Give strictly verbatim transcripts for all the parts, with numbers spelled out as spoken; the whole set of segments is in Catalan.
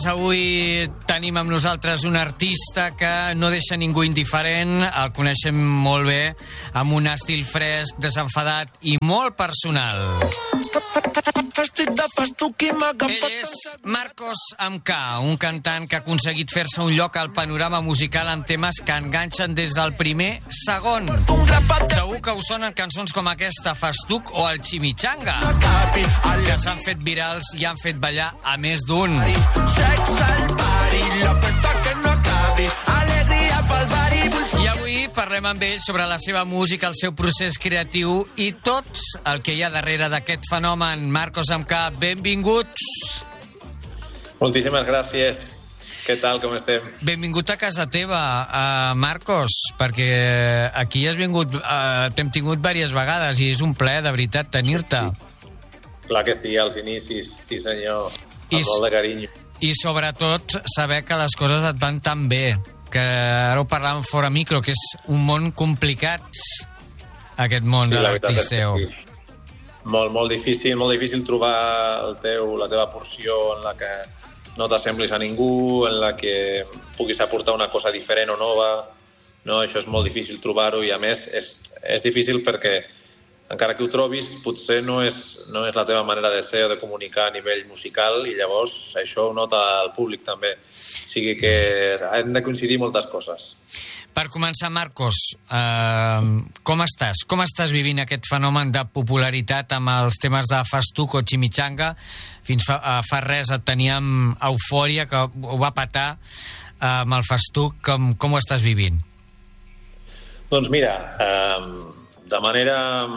Avui tenim amb nosaltres un artista que no deixa ningú indiferent, el coneixem molt bé, amb un estil fresc, desenfadat i molt personal. Ell és Marcos amb K, un cantant que ha aconseguit fer-se un lloc al panorama musical amb temes que enganxen des del primer segon. Segur que us sonen cançons com aquesta, Festuc o el Chimichanga, que s'han fet virals i han fet ballar a més d'un. I avui parlem amb ell sobre la seva música, el seu procés creatiu i tot el que hi ha darrere d'aquest fenomen. Marcos amb K, benvinguts. Moltíssimes gràcies. Què tal, com estem? Benvingut a casa teva, uh, Marcos, perquè aquí has vingut, uh, t'hem tingut diverses vegades i és un plaer, de veritat, tenir-te. Sí. Clar que sí, als inicis, sí senyor, amb I, molt de carinyo. I sobretot saber que les coses et van tan bé, que ara ho parlàvem fora micro, que és un món complicat, aquest món sí, de l'artisteu. Sí. Molt, molt difícil, molt difícil trobar el teu, la teva porció en la que no t'assemblis a ningú, en la que puguis aportar una cosa diferent o nova. No, això és molt difícil trobar-ho i, a més, és, és difícil perquè encara que ho trobis, potser no és, no és la teva manera de ser o de comunicar a nivell musical i llavors això ho nota el públic també. O sigui que hem de coincidir moltes coses. Per començar, Marcos, eh, com estàs? Com estàs vivint aquest fenomen de popularitat amb els temes de Festuc o Chimichanga? Fins fa, eh, fa res et teníem Eufòria, que ho va petar eh, amb el Festuc. Com, com ho estàs vivint? Doncs mira, eh, de manera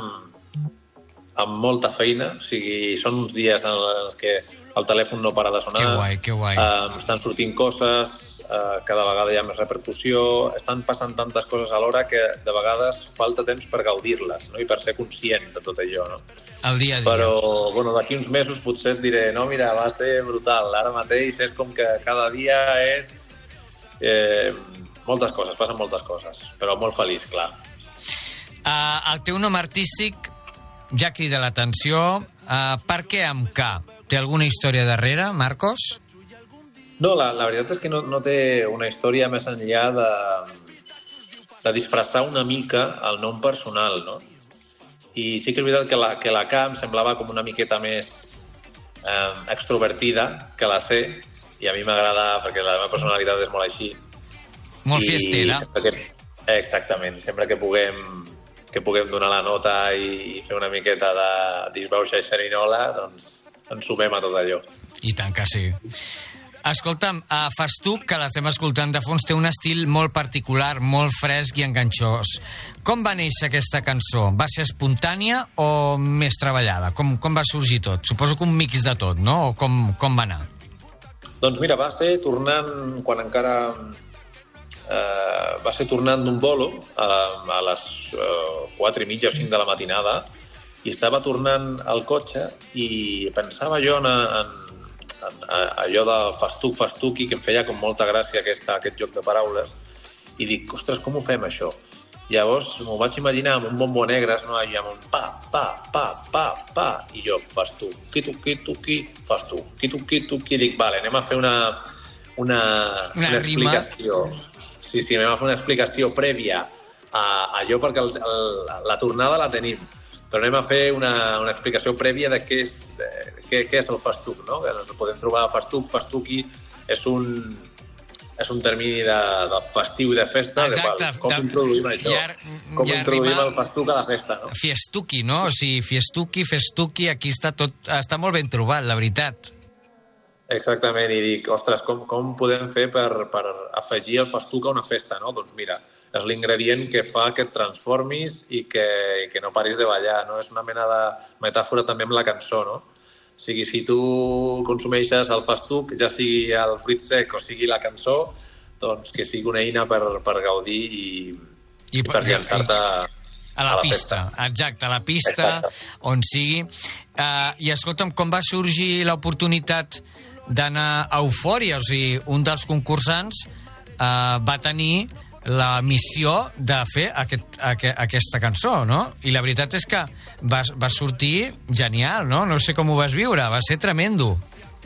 amb molta feina, o sigui, són uns dies en els que el telèfon no para de sonar. Que guai, que guai. Eh, estan sortint coses, eh, cada vegada hi ha més repercussió, estan passant tantes coses alhora que de vegades falta temps per gaudir-les, no? I per ser conscient de tot allò, no? El dia a dia. Però, bueno, d'aquí uns mesos potser et diré, no, mira, va ser brutal, ara mateix és com que cada dia és eh, moltes coses, passen moltes coses, però molt feliç, clar. Uh, el teu nom artístic ja crida l'atenció. Uh, per què amb K? Té alguna història darrere, Marcos? No, la, la veritat és que no, no té una història més enllà de, de disfressar una mica el nom personal, no? I sí que és veritat que la, que la K em semblava com una miqueta més eh, extrovertida que la C, i a mi m'agrada perquè la meva personalitat és molt així. Molt I fiestera. Que, exactament, sempre que puguem que puguem donar la nota i fer una miqueta de disbauxa i xerinola, doncs ens sumem a tot allò. I tant que sí. Escolta'm, a Festuc, que l'estem escoltant de fons, té un estil molt particular, molt fresc i enganxós. Com va néixer aquesta cançó? Va ser espontània o més treballada? Com, com va sorgir tot? Suposo que un mix de tot, no? O com, com va anar? Doncs mira, va ser tornant, quan encara... Uh, va ser tornant d'un bolo uh, a les uh, quatre i mitja o cinc de la matinada i estava tornant al cotxe i pensava jo en, en, en, en allò del Festuc, Festuqui, que em feia com molta gràcia aquesta, aquest joc de paraules, i dic, ostres, com ho fem això? Llavors m'ho vaig imaginar amb un bombo negres, no? I amb un pa, pa, pa, pa, pa, i jo, Festuc, quitu, quitu, quitu, Festuc, quitu, quitu, quitu, dic, vale, anem a fer una, una, una, una explicació. Sí, sí, anem a fer una explicació prèvia a, a allò, perquè el, el, la tornada la tenim, però anem a fer una, una explicació prèvia de què és, de, què, què és el Festuc, no? Que podem trobar Festuc, Festuqui, és un, és un termini de, de festiu i de festa. Exacte. De, com introduïm això? Ja, com ja introduïm rima... el Festuc a la festa, no? Fiestuqui, no? O sigui, Fiestuqui, Festuqui, aquí està tot, està molt ben trobat, la veritat. Exactament, i dic, ostres, com, com podem fer per, per afegir el Festuc a una festa, no? Doncs mira, és l'ingredient que fa que et transformis i que, i que no paris de ballar, no? És una mena de metàfora també amb la cançó, no? O sigui, si tu consumeixes el Festuc, ja sigui el fruit sec o sigui la cançó, doncs que sigui una eina per, per gaudir i, I, i per llançar-te a, a la, a la pista. Festa. Exacte, a la pista, exacte. On sigui. Uh, I escolta'm, com va sorgir l'oportunitat d'anar a Eufòria? O sigui, un dels concursants uh, va tenir la missió de fer aquest, aquest, aquesta cançó, no? I la veritat és que va, va sortir genial, no? No sé com ho vas viure, va ser tremendo.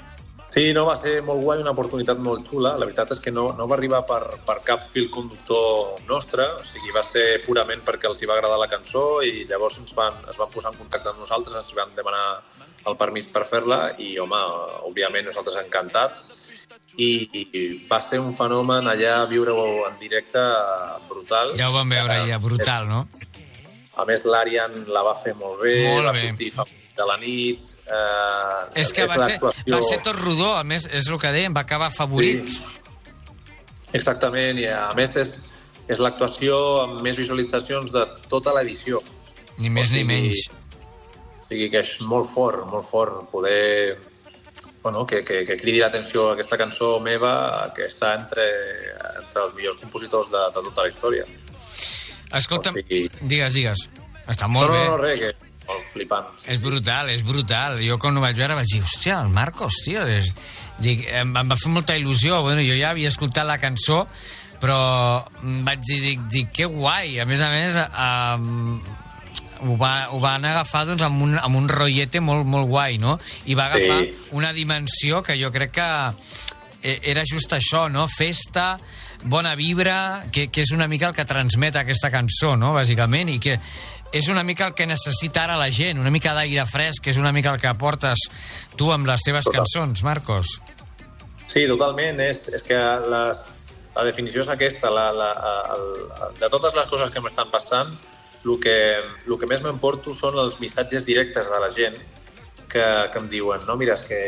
Sí, no, va ser molt guai, una oportunitat molt xula. La veritat és que no, no va arribar per, per cap fil conductor nostre, o sigui, va ser purament perquè els hi va agradar la cançó i llavors ens van, es van posar en contacte amb nosaltres, ens van demanar el permís per fer-la i, home, òbviament nosaltres encantats. I, i va ser un fenomen allà viure-ho en directe brutal. Ja ho vam veure, ja, brutal, no? A més, l'Arian la va fer molt bé, molt va bé. sortir de la nit... Eh, és que va ser, va ser tot rodó, a més, és el que dèiem, va acabar favorit. Sí. Exactament, i a més és, és l'actuació amb més visualitzacions de tota l'edició. Ni més ni menys. O sigui que és molt fort, molt fort poder... Bueno, que, que, que cridi l'atenció a aquesta cançó meva, que està entre, entre els millors compositors de, de tota la història. Escolta'm, o sigui... digues, digues. Està molt no, bé. No, no, res, que molt flipant. És brutal, és brutal. Jo quan ho vaig veure vaig dir, hòstia, el Marcos, tio. És... Dic, em, em va fer molta il·lusió. Bueno, jo ja havia escoltat la cançó, però vaig dir, dic, dic que guai. A més a més, um, ho, va, ho van agafar doncs, amb, un, amb un rotllete molt, molt guai, no? I va agafar sí. una dimensió que jo crec que era just això, no? Festa, bona vibra, que, que és una mica el que transmet aquesta cançó, no? Bàsicament, i que és una mica el que necessita ara la gent, una mica d'aire fresc, que és una mica el que aportes tu amb les teves Total. cançons, Marcos. Sí, totalment. És, és que les, la definició és aquesta. La, la, el, de totes les coses que m'estan passant, el que, el que més m'emporto són els missatges directes de la gent que, que em diuen, no, mira, és que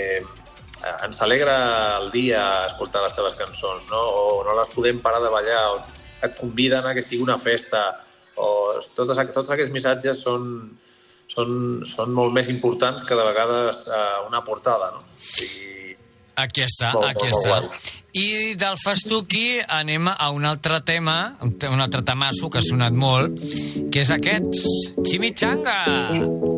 ens alegra el dia escoltar les teves cançons, no? O no les podem parar de ballar, o et conviden a que sigui una festa, o tots, tots aquests missatges són, són, són molt més importants que de vegades eh, una portada, no? I... Aquí està, molt, aquí molt, està. molt I del Festuqui anem a un altre tema, un altre temasso que ha sonat molt, que és aquest, Chimichanga.